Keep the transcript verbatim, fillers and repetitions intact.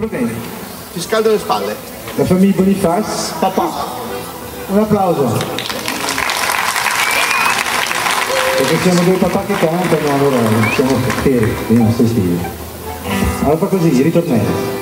Va bene. Ti scaldo le spalle. La famiglia Bonifaz. Papà. Un applauso. Perché siamo due papà che cantano, allora siamo per i nostri stili. Allora fa così, ritornello.